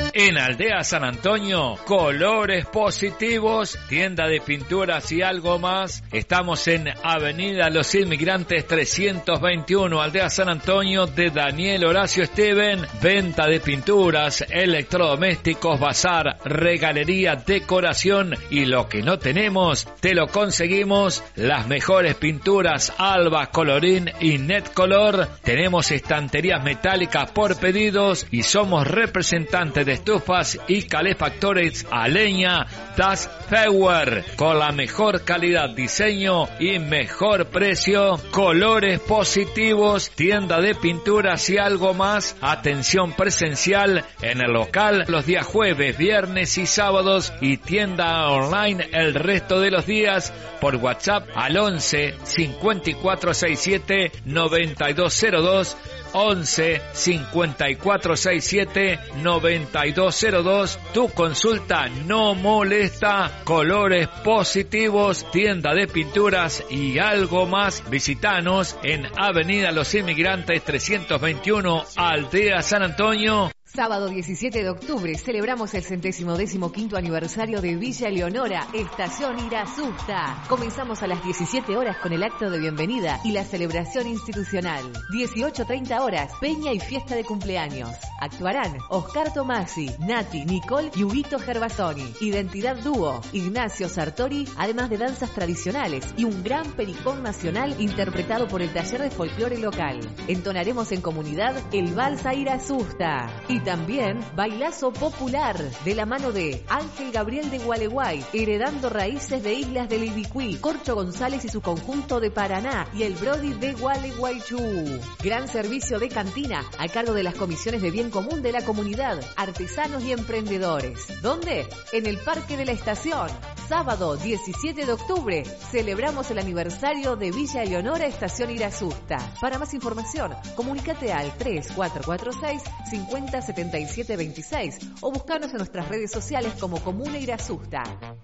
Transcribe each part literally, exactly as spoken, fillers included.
En Aldea San Antonio, Colores Positivos, tienda de pinturas y algo más. Estamos en Avenida Los Inmigrantes trescientos veintiuno, Aldea San Antonio, de Daniel Horacio Esteven. Venta de pinturas, electrodomésticos, bazar, regalería, decoración y lo que no tenemos, te lo conseguimos. Las mejores pinturas Alba, Colorín y Netcolor. Tenemos estanterías metálicas por pedidos y somos representantes de estufas y calefactores a leña Das Power, con la mejor calidad, diseño y mejor precio. Colores Positivos, tienda de pinturas y algo más. Atención presencial en el local los días jueves, viernes y sábados, y tienda online el resto de los días. Por WhatsApp al once cincuenta y cuatro sesenta y siete noventa y dos cero dos, once cincuenta y cuatro sesenta y siete noventa y dos cero dos. Tu consulta no molesta. Colores Positivos, tienda de pinturas y algo más. Visítanos en Avenida Los Inmigrantes trescientos veintiuno, Aldea San Antonio. Sábado diecisiete de octubre celebramos el centésimo décimo quinto aniversario de Villa Eleonora, Estación Irasusta. Comenzamos a las diecisiete horas con el acto de bienvenida y la celebración institucional. dieciocho treinta horas, peña y fiesta de cumpleaños. Actuarán Oscar Tomasi, Nati, Nicole y Huguito Gervasoni. Identidad Dúo, Ignacio Sartori, además de danzas tradicionales y un gran pericón nacional interpretado por el taller de folclore local. Entonaremos en comunidad el Vals a Irasusta. Y también bailazo popular de la mano de Ángel Gabriel de Gualeguay, heredando raíces de Islas del Ibicuí, Corcho González y su conjunto de Paraná y el Brody de Gualeguaychú. Gran servicio de cantina a cargo de las comisiones de bien común de la comunidad, artesanos y emprendedores. ¿Dónde? En el Parque de la Estación. Sábado diecisiete de octubre celebramos el aniversario de Villa Eleonora, Estación Irasusta. Para más información, comunícate al tres cuatro cuatro seis cincuenta setenta y siete veintiséis o buscarnos en nuestras redes sociales como Comuna Irasusta.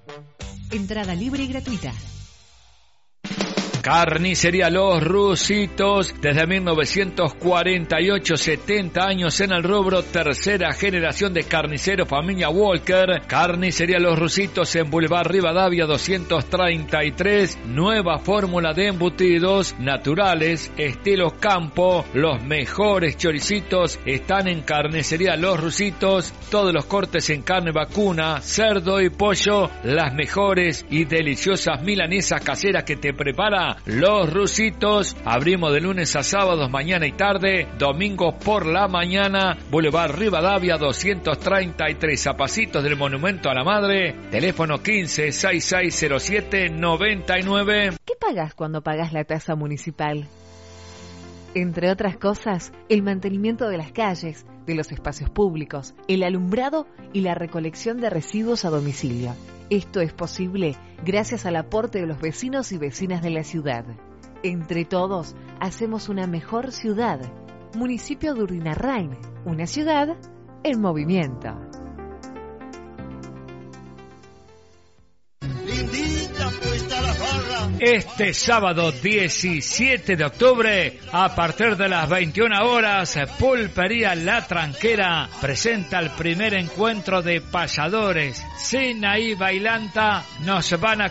Entrada libre y gratuita. Carnicería Los Rusitos, desde mil novecientos cuarenta y ocho, setenta años en el rubro, tercera generación de carniceros, familia Walker. Carnicería Los Rusitos en Boulevard Rivadavia doscientos treinta y tres, nueva fórmula de embutidos naturales, estilo campo. Los mejores choricitos están en Carnicería Los Rusitos, todos los cortes en carne vacuna, cerdo y pollo, las mejores y deliciosas milanesas caseras que te prepara Los Rusitos. Abrimos de lunes a sábados, mañana y tarde, domingos por la mañana. Boulevard Rivadavia doscientos treinta y tres, a pasitos del Monumento a la Madre. Teléfono quince sesenta y seis cero siete noventa y nueve. ¿Qué pagas cuando pagas la tasa municipal? Entre otras cosas, el mantenimiento de las calles, de los espacios públicos, el alumbrado y la recolección de residuos a domicilio. Esto es posible gracias al aporte de los vecinos y vecinas de la ciudad. Entre todos, hacemos una mejor ciudad. Municipio de Urdinarrain, una ciudad en movimiento. Este sábado diecisiete de octubre, a partir de las veintiuna horas, Pulpería La Tranquera presenta el primer encuentro de payadores. Sinaí Bailanta nos van a